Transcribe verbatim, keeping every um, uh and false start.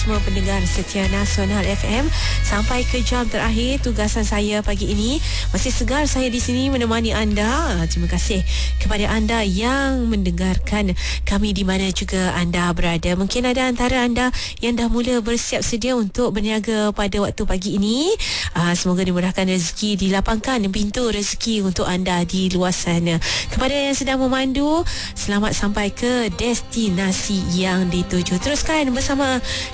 Semua pendengar setia Nasional F M, sampai ke jam terakhir tugasan saya pagi ini. Masih segar saya di sini menemani anda. Terima kasih kepada anda yang mendengarkan kami di mana juga anda berada. Mungkin ada antara anda yang dah mula bersiap sedia untuk berniaga pada waktu pagi ini. Semoga dimudahkan rezeki, dilapangkan pintu rezeki untuk anda di luar sana. Kepada yang sedang memandu, selamat sampai ke destinasi yang dituju. Teruskan bersama